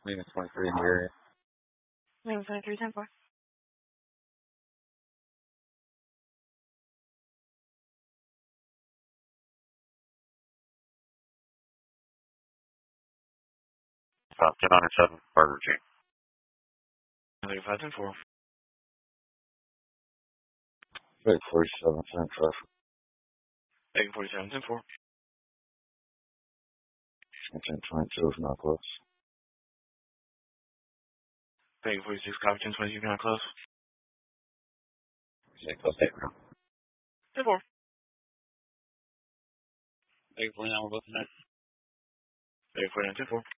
Maybe 23 in the area. Maybe 2310-4. About 1007 Burger King. 3510-4. Big 47 cent traffic. Bacon 4710-4. 1022 is not close. Bacon 46, copy 1022, not close. Say close 8 round. 10-4. Big 49, we're both in that. Bacon 49 10-4.